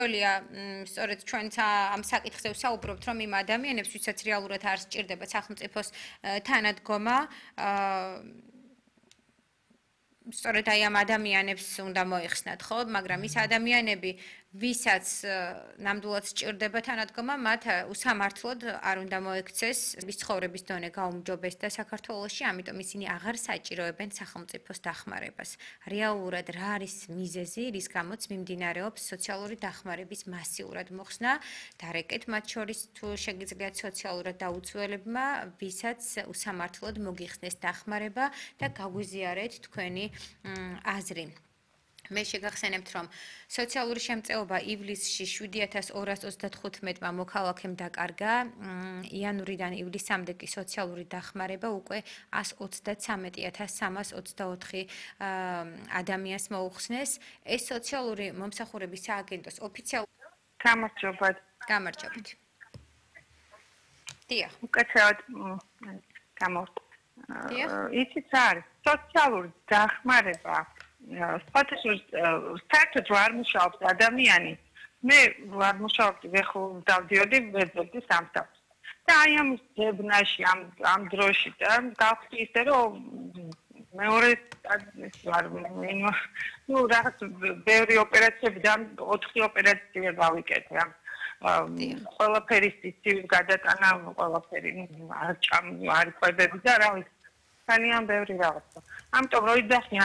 სწორედ ჩვენც ამ საკითხზე ვსაუბრობთ, რომ იმ ადამიანებს, ვისაც რეალურად არ სჭირდება სახელმწიფოს თანადგომა, სწორედ აი ამ ადამიანებს უნდა მოიხსნათ, ხო? მაგრამ ის ადამიანები, ვისაც ნამდვილად სჭირდება თანადგომა, მათ უსამართლოდ არ უნდა მოექცეს ის ცხოვრების დონე გაუმჯობესდა საქართველოში, ამიტომ ისინი აღარ საჭიროებენ სახელმწიფოს დახმარებას. რეალურად რა არის მიზეზი, რის გამოც მიმდინარეობს სოციალური დახმარების მასიურად მოხსნა, დარეკეთ მათ შორის თუ შეგიძლიათ სოციალურად დაუცველებმა, ვისაც უსამართლოდ მოგიხსნეს დახმარება და გაგვიზიარეთ თქვენი აზრი. მე შეგახსენებთ, რომ სოციალური შემწეობა ივლისში 7235-მა მოქალაქემ დაკარგა, იანვრიდან ივლისამდე კი სოციალური დახმარება უკვე 133324 ადამიანს მოუხსნეს. ეს სოციალური მომსახურების სააგენტოს ოფიციალური გამარჯობთ. დიახ. უკეთებად გამორთ. იცით რა არის? სოციალური დახმარება საერთოდ არ მუშაობს ადამიანი. მე არ მუშაობდი, ვეხო დავდიოდი ვეძებდი სამსახურს. და აი ამ ძებნაში, ამ დროში და გავხდი ისე, რომ მეორე არ ნუ რაღაც ბევრი ოპერაციები და 4 ოპერაცია გავიკეთე რა. ყველაფერი სიცივით გადატანა, ყველაფერი არ ყვებები და რა ვიცი. ძალიან ბევრი რაღაცა. ამიტომ როი დახი